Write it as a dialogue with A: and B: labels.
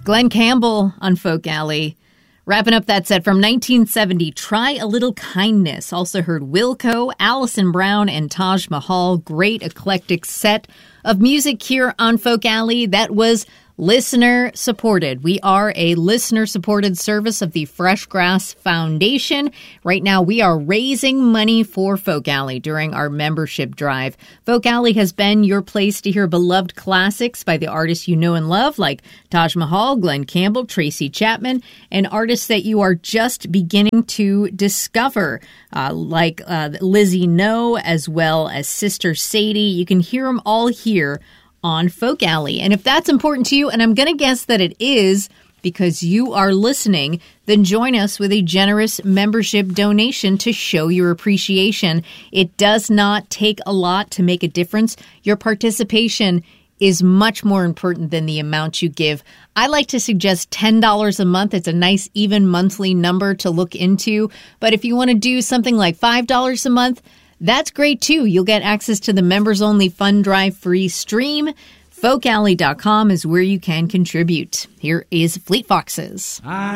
A: Glenn Campbell on Folk Alley. Wrapping up that set from 1970, Try a Little Kindness. Also heard Wilco, Alison Brown, and Taj Mahal. Great eclectic set of music here on Folk Alley. That was listener-supported. We are a listener-supported service of the Fresh Grass Foundation. Right now, we are raising money for Folk Alley during our membership drive. Folk Alley has been your place to hear beloved classics by the artists you know and love, like Taj Mahal, Glenn Campbell, Tracy Chapman, and artists that you are just beginning to discover, like Lizzie No, as well as Sister Sadie. You can hear them all here on Folk Alley. And if that's important to you, and I'm going to guess that it is because you are listening, then join us with a generous membership donation to show your appreciation. It does not take a lot to make a difference. Your participation is much more important than the amount you give. I like to suggest $10 a month. It's a nice, even monthly number to look into. But if you want to do something like $5 a month, that's great, too. You'll get access to the members-only Fund Drive free stream. FolkAlley.com is where you can contribute. Here is Fleet Foxes.